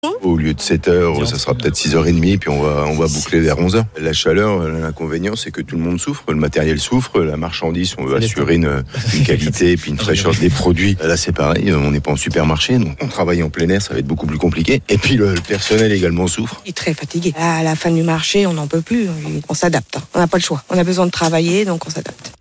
Au lieu de 7h, ça sera peut-être 6h30, puis on va boucler vers 11h. La chaleur, l'inconvénient, c'est que tout le monde souffre, le matériel souffre, la marchandise, on veut assurer une qualité et puis une fraîcheur des produits. Là, c'est pareil, on n'est pas en supermarché, donc on travaille en plein air, ça va être beaucoup plus compliqué. Et puis le personnel également souffre. Il est très fatigué. À la fin du marché, on n'en peut plus, on s'adapte. On n'a pas le choix. On a besoin de travailler, donc on s'adapte.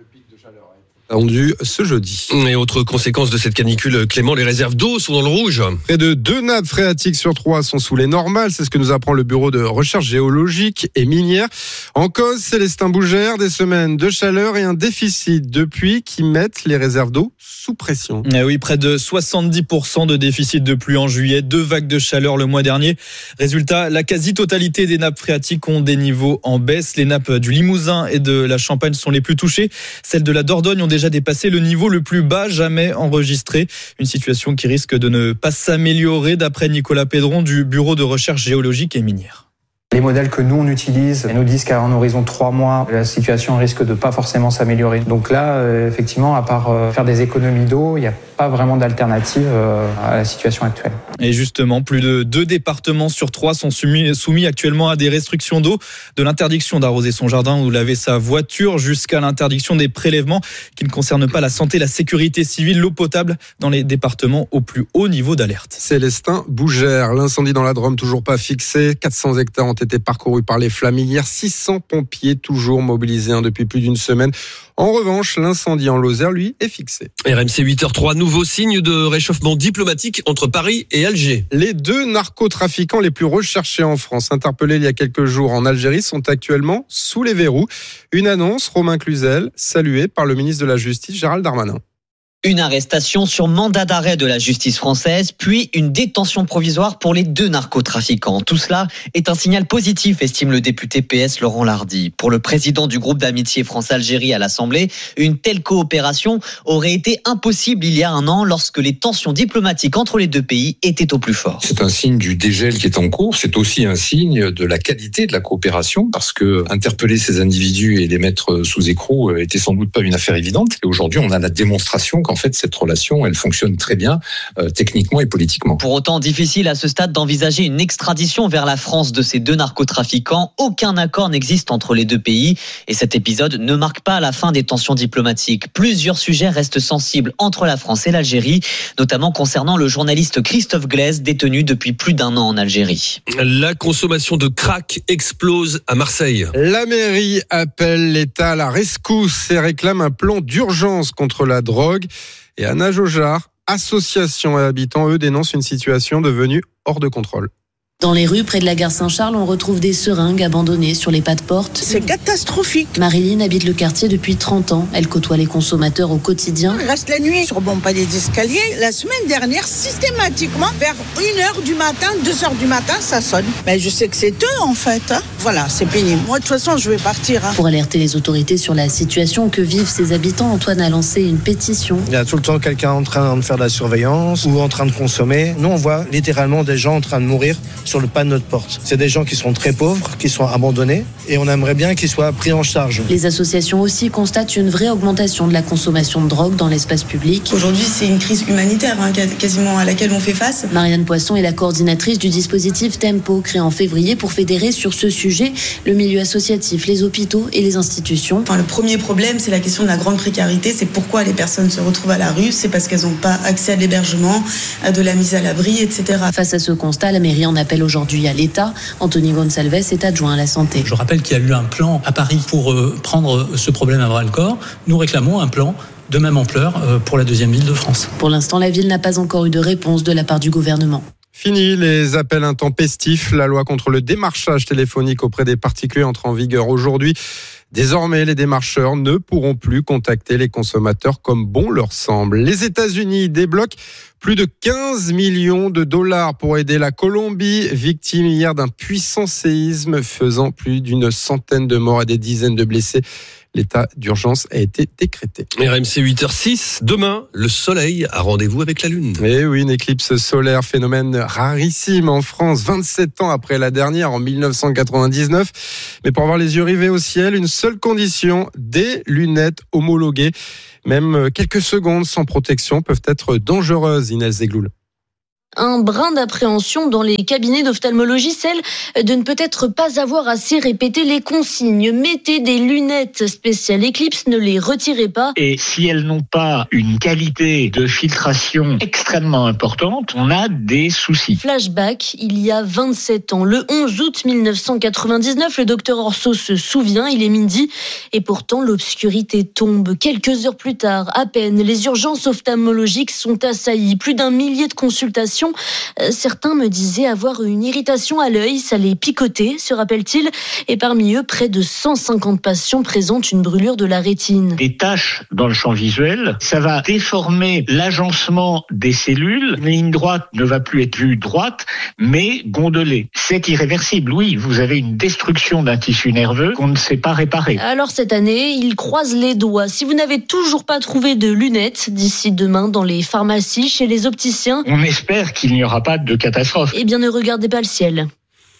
Attendu ce jeudi. Et autre conséquence de cette canicule, Clément, les réserves d'eau sont dans le rouge. Près de 2 nappes phréatiques sur 3 sont sous les normales. C'est ce que nous apprend le bureau de recherche géologique et minière. En cause, Célestin Bougère, des semaines de chaleur et un déficit de pluie qui mettent les réserves d'eau sous pression. Eh oui, près de 70% de déficit de pluie en juillet, 2 vagues de chaleur le mois dernier. Résultat, la quasi-totalité des nappes phréatiques ont des niveaux en baisse. Les nappes du Limousin et de la Champagne sont les plus touchées. Celles de la Dordogne ont déjà dépassé le niveau le plus bas jamais enregistré. Une situation qui risque de ne pas s'améliorer d'après Nicolas Pédron du bureau de recherche géologique et minière. Les modèles que nous on utilise nous disent qu'à un horizon de 3 mois, la situation risque de pas forcément s'améliorer. Donc là, effectivement, à part faire des économies d'eau, il n'y a pas vraiment d'alternative à la situation actuelle. Et justement, plus de 2 départements sur 3 sont soumis actuellement à des restrictions d'eau, de l'interdiction d'arroser son jardin ou laver sa voiture jusqu'à l'interdiction des prélèvements qui ne concernent pas la santé, la sécurité civile, l'eau potable dans les départements au plus haut niveau d'alerte. Célestin Bougère, l'incendie dans la Drôme toujours pas fixé, 400 hectares ont été parcourus par les flammes hier, 600 pompiers toujours mobilisés depuis plus d'une semaine. En revanche, l'incendie en Lozère, lui, est fixé. RMC 8h03, nouveau signe de réchauffement diplomatique entre Paris et Alger. Les 2 narcotrafiquants les plus recherchés en France, interpellés il y a quelques jours en Algérie, sont actuellement sous les verrous. Une annonce, Romain Cluzel, saluée par le ministre de la Justice, Gérald Darmanin. Une arrestation sur mandat d'arrêt de la justice française, puis une détention provisoire pour les 2 narcotrafiquants. Tout cela est un signal positif, estime le député PS Laurent Lardy. Pour le président du groupe d'amitié France-Algérie à l'Assemblée, une telle coopération aurait été impossible il y a un an lorsque les tensions diplomatiques entre les 2 pays étaient au plus fort. C'est un signe du dégel qui est en cours. C'est aussi un signe de la qualité de la coopération parce que interpeller ces individus et les mettre sous écrou était sans doute pas une affaire évidente. Et aujourd'hui, on a la démonstration qu'en fait, cette relation, elle fonctionne très bien, techniquement et politiquement. Pour autant, difficile à ce stade d'envisager une extradition vers la France de ces 2 narcotrafiquants. Aucun accord n'existe entre les 2 pays. Et cet épisode ne marque pas la fin des tensions diplomatiques. Plusieurs sujets restent sensibles entre la France et l'Algérie, notamment concernant le journaliste Christophe Glaise, détenu depuis plus d'1 an en Algérie. La consommation de crack explose à Marseille. La mairie appelle l'État à la rescousse et réclame un plan d'urgence contre la drogue. Et Anna Jaujar, association et habitants, eux, dénoncent une situation devenue hors de contrôle. Dans les rues près de la gare Saint-Charles, on retrouve des seringues abandonnées sur les pas de porte. C'est catastrophique. Marilyn habite le quartier depuis 30 ans. Elle côtoie les consommateurs au quotidien. On reste la nuit sur bon palier d'escalier. La semaine dernière, systématiquement, vers 1h du matin, 2h du matin, ça sonne. Mais je sais que c'est eux, en fait. Voilà, c'est pénible. Moi, de toute façon, je vais partir. Pour alerter les autorités sur la situation que vivent ces habitants, Antoine a lancé une pétition. Il y a tout le temps quelqu'un en train de faire de la surveillance ou en train de consommer. Nous, on voit littéralement des gens en train de mourir sur le pas de notre porte. C'est des gens qui sont très pauvres, qui sont abandonnés et on aimerait bien qu'ils soient pris en charge. Les associations aussi constatent une vraie augmentation de la consommation de drogue dans l'espace public. Aujourd'hui, c'est une crise humanitaire quasiment à laquelle on fait face. Marianne Poisson est la coordinatrice du dispositif Tempo, créé en février pour fédérer sur ce sujet le milieu associatif, les hôpitaux et les institutions. Le premier problème, c'est la question de la grande précarité. C'est pourquoi les personnes se retrouvent à la rue. C'est parce qu'elles n'ont pas accès à l'hébergement, à de la mise à l'abri, etc. Face à ce constat, la mairie en appelle aujourd'hui à l'État. Anthony Gonçalves est adjoint à la santé. Je rappelle qu'il y a eu un plan à Paris pour prendre ce problème à bras-le-corps. Nous réclamons un plan de même ampleur pour la 2e ville de France. Pour l'instant, la ville n'a pas encore eu de réponse de la part du gouvernement. Fini les appels intempestifs. La loi contre le démarchage téléphonique auprès des particuliers entre en vigueur aujourd'hui. Désormais, les démarcheurs ne pourront plus contacter les consommateurs comme bon leur semble. Les États-Unis débloquent plus de 15 millions de dollars pour aider la Colombie, victime hier d'un puissant séisme faisant plus d'une centaine de morts et des dizaines de blessés. L'état d'urgence a été décrété. RMC 8h06, demain, le soleil a rendez-vous avec la lune. Et oui, une éclipse solaire, phénomène rarissime en France, 27 ans après la dernière en 1999. Mais pour avoir les yeux rivés au ciel, une seule condition, des lunettes homologuées. Même quelques secondes sans protection peuvent être dangereuses, Inès Zegloul. Un brin d'appréhension dans les cabinets d'ophtalmologie, celle de ne peut-être pas avoir assez répété les consignes. Mettez des lunettes spéciales Eclipse, ne les retirez pas. Et si elles n'ont pas une qualité de filtration extrêmement importante, on a des soucis. Flashback, il y a 27 ans, le 11 août 1999, le docteur Orso se souvient, il est midi, et pourtant l'obscurité tombe. Quelques heures plus tard, à peine, les urgences ophtalmologiques sont assaillies. Plus d'1 millier de consultations. Certains me disaient avoir une irritation à l'œil, ça les picotait, se rappelle-t-il. Et parmi eux, près de 150 patients présentent une brûlure de la rétine. Des taches dans le champ visuel, ça va déformer l'agencement des cellules. Une ligne droite ne va plus être vue droite, mais gondolée. C'est irréversible, oui. Vous avez une destruction d'un tissu nerveux qu'on ne sait pas réparer. Alors cette année, ils croisent les doigts. Si vous n'avez toujours pas trouvé de lunettes, d'ici demain dans les pharmacies, chez les opticiens, on espère qu'il n'y aura pas de catastrophe. Eh bien, ne regardez pas le ciel.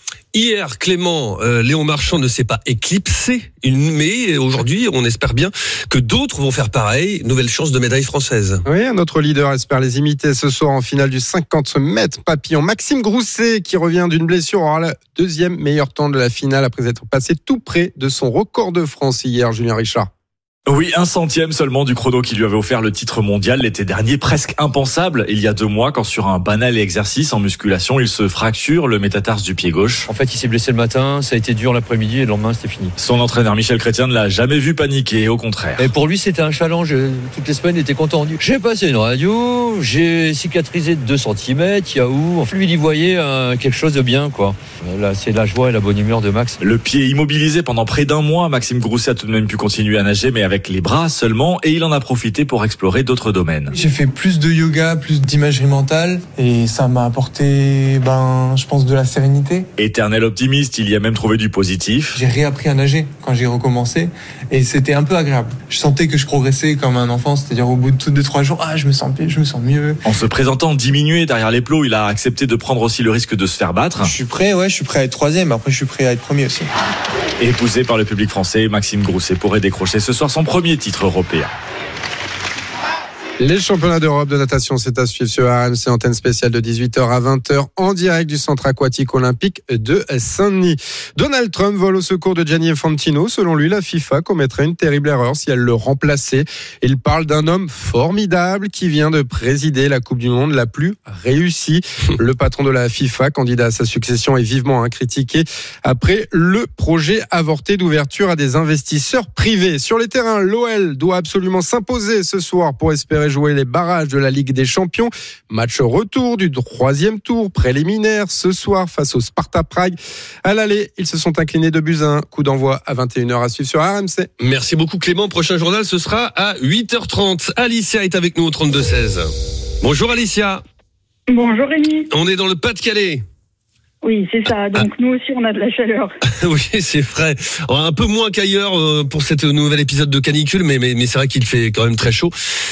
Hier, Clément, Léon Marchand ne s'est pas éclipsé, mais aujourd'hui, on espère bien que d'autres vont faire pareil. Nouvelle chance de médaille française. Oui, un autre leader espère les imiter ce soir en finale du 50 mètres papillon. Maxime Grousset, qui revient d'une blessure, aura le deuxième meilleur temps de la finale après être passé tout près de son record de France hier, Julien Richard. Oui, 1/100 seulement du chrono qui lui avait offert le titre mondial l'été dernier, presque impensable il y a 2 mois quand sur un banal exercice en musculation, il se fracture le métatarse du pied gauche. En fait, il s'est blessé le matin, ça a été dur l'après-midi et le lendemain c'était fini. Son entraîneur Michel Chrétien ne l'a jamais vu paniquer, au contraire. Et pour lui, c'était un challenge, toutes les semaines il était content. J'ai passé une radio, j'ai cicatrisé de 2 cm, Yahoo. Lui, il y voyait quelque chose de bien, quoi. Là, c'est la joie et la bonne humeur de Max. Le pied immobilisé pendant près d'1 mois, Maxime Grousset a tout de même pu continuer à nager, mais avec les bras seulement, et il en a profité pour explorer d'autres domaines. J'ai fait plus de yoga, plus d'imagerie mentale, et ça m'a apporté, je pense, de la sérénité. Éternel optimiste, il y a même trouvé du positif. J'ai réappris à nager quand j'ai recommencé, et c'était un peu agréable. Je sentais que je progressais comme un enfant, c'est-à-dire au bout de 2-3 jours, je me sens mieux. En se présentant diminué derrière les plots, il a accepté de prendre aussi le risque de se faire battre. Je suis prêt à être 3e, après je suis prêt à être 1er aussi. Épousé par le public français, Maxime Grousset pourrait décrocher ce soir son premier titre européen. Les championnats d'Europe de natation, c'est à suivre sur RMC, antenne spéciale de 18h à 20h en direct du centre aquatique olympique de Saint-Denis. Donald Trump vole au secours de Gianni Infantino. Selon lui, la FIFA commettrait une terrible erreur si elle le remplaçait. Il parle d'un homme formidable qui vient de présider la Coupe du Monde la plus réussie. Le patron de la FIFA, candidat à sa succession, est vivement critiqué après le projet avorté d'ouverture à des investisseurs privés. Sur les terrains, l'OL doit absolument s'imposer ce soir pour espérer jouer les barrages de la Ligue des Champions. Match retour du 3e tour préliminaire ce soir face au Sparta Prague. À l'aller, ils se sont inclinés 2-1. Coup d'envoi à 21h à suivre sur RMC. Merci beaucoup Clément. Prochain journal, ce sera à 8h30. Alicia est avec nous au 32-16. Bonjour Alicia. Bonjour Rémi. On est dans le Pas-de-Calais. Oui, c'est ça. Donc nous aussi, on a de la chaleur. Oui, c'est vrai. Un peu moins qu'ailleurs pour cet nouvel épisode de canicule, mais c'est vrai qu'il fait quand même très chaud.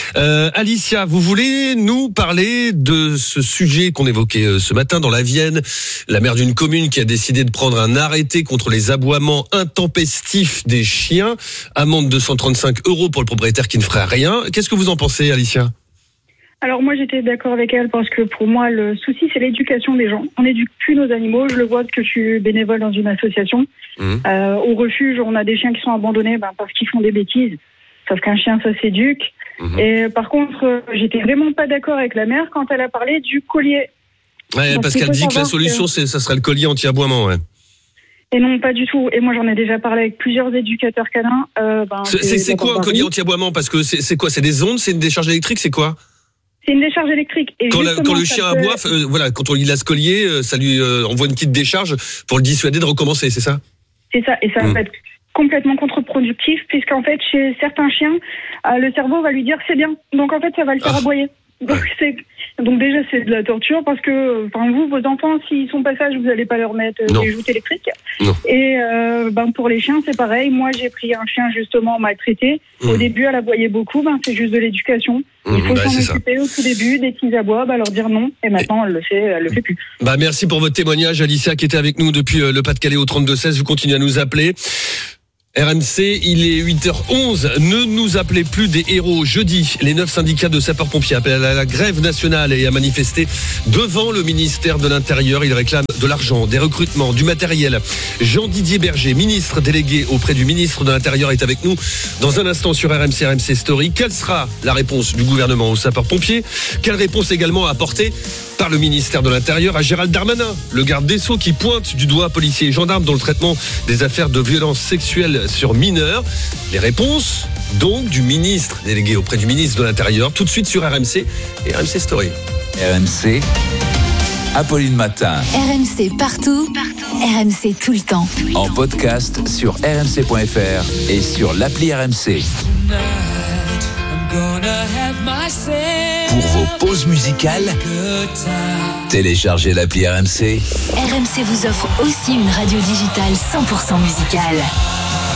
Alicia, vous voulez nous parler de ce sujet qu'on évoquait ce matin dans la Vienne, la maire d'une commune qui a décidé de prendre un arrêté contre les aboiements intempestifs des chiens, amende de 135 € pour le propriétaire qui ne ferait rien. Qu'est-ce que vous en pensez, Alicia ? Alors moi j'étais d'accord avec elle parce que pour moi le souci c'est l'éducation des gens. On n'éduque plus nos animaux. Je le vois que je suis bénévole dans une association. Au refuge on a des chiens qui sont abandonnés parce qu'ils font des bêtises. Sauf qu'un chien ça s'éduque. Et par contre j'étais vraiment pas d'accord avec la mère quand elle a parlé du collier. Ouais, parce qu'elle dit que la solution ça serait le collier anti-aboiement. Ouais. Et non, pas du tout. Et moi, j'en ai déjà parlé avec plusieurs éducateurs canins. C'est quoi un collier anti-aboiement ? Parce que c'est quoi ? C'est des ondes ? C'est une décharge électrique ? C'est quoi ? C'est une décharge électrique. Et quand le chien aboie, quand il a ce collier, ça lui envoie une petite décharge pour le dissuader de recommencer, c'est ça ? C'est ça, et ça va être complètement contre-productif, puisqu'en fait, chez certains chiens, le cerveau va lui dire c'est bien. Donc en fait, ça va le faire aboyer. Donc déjà, c'est de la torture, parce que vous, vos enfants, s'ils sont pas sages, vous n'allez pas leur mettre des joutes électriques. Non. Et pour les chiens, c'est pareil. Moi, j'ai pris un chien justement maltraité. Au début, elle aboyait beaucoup. C'est juste de l'éducation. Il faut s'en occuper au tout début. Dès qu'ils aboient, leur dire non. Et maintenant, elle le fait plus. Merci pour votre témoignage, Alicia, qui était avec nous depuis le Pas-de-Calais au 32-16. Vous continuez à nous appeler. RMC, il est 8h11. Ne nous appelez plus des héros. Jeudi, les 9 syndicats de sapeurs-pompiers appellent à la grève nationale et à manifester devant le ministère de l'Intérieur. Ils réclament de l'argent, des recrutements, du matériel. Jean-Didier Berger, ministre délégué auprès du ministre de l'Intérieur, est avec nous dans un instant sur RMC Story. Quelle sera la réponse du gouvernement aux sapeurs-pompiers? Quelle réponse également apportée par le ministère de l'Intérieur à Gérald Darmanin, le garde des Sceaux, qui pointe du doigt policiers et gendarmes dans le traitement des affaires de violences sexuelles sur mineurs? Les réponses donc du ministre délégué auprès du ministre de l'Intérieur, tout de suite sur RMC et RMC Story. RMC, Apolline Matin. RMC partout, RMC tout le temps. En podcast sur rmc.fr et sur l'appli RMC. Pour vos pauses musicales, téléchargez l'appli RMC. RMC vous offre aussi une radio digitale 100% musicale.